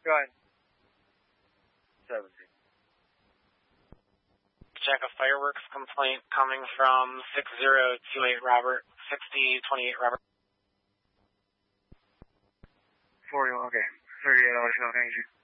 Go ahead. 17. Check a fireworks complaint coming from 6028 Robert, 6028 Robert. 41, okay. 38, I'll let you know, thank you.